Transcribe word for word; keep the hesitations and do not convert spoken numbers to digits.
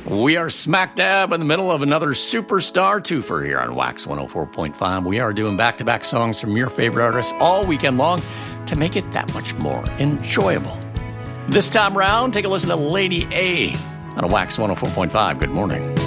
We are smack dab in the middle of another superstar twofer here on Wax one oh four point five. We are doing back-to-back songs from your favorite artists all weekend long to make it that much more enjoyable. This time round, take a listen to Lady A on Wax one oh four point five. Good morning.